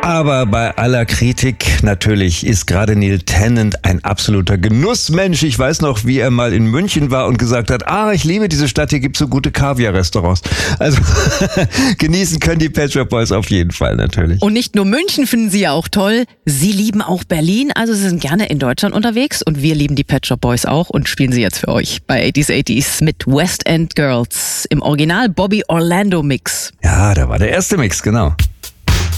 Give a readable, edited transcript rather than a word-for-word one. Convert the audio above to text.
Aber bei aller Kritik natürlich ist gerade Neil Tennant ein absoluter Genussmensch. Ich weiß noch, wie er mal in München war und gesagt hat, ich liebe diese Stadt, hier gibt's so gute Kaviar-Restaurants. Also genießen können die Pet Shop Boys auf jeden Fall natürlich. Und nicht nur München finden sie ja auch toll, sie lieben auch Berlin, also sie sind gerne in Deutschland unterwegs und wir lieben die Pet Shop Boys auch und spielen sie jetzt für euch bei 80s 80s mit West End Girls im Original Bobby Orlando Mix. Ja, da war der erste Mix, genau.